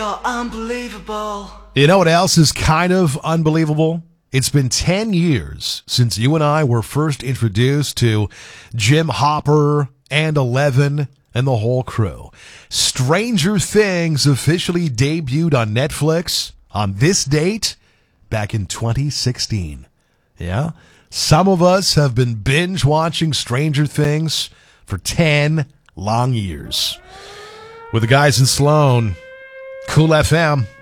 You're unbelievable. You know what else is kind of unbelievable? It's been 10 years since you and I were first introduced to Jim Hopper and Eleven and the whole crew. Stranger Things officially debuted on Netflix on this date back in 2016. Yeah? Some of us have been binge watching Stranger Things for 10 long years. With the guys in Sloan, Cool FM.